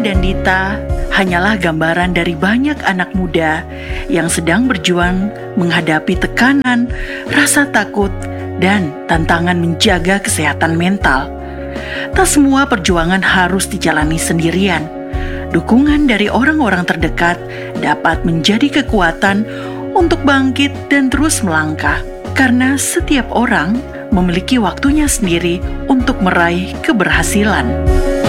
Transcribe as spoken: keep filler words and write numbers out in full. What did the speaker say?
dan Dita hanyalah gambaran dari banyak anak muda yang sedang berjuang menghadapi tekanan, rasa takut, dan tantangan menjaga kesehatan mental. Tak semua perjuangan harus dijalani sendirian. Dukungan dari orang-orang terdekat dapat menjadi kekuatan untuk bangkit dan terus melangkah. Karena setiap orang memiliki waktunya sendiri untuk meraih keberhasilan.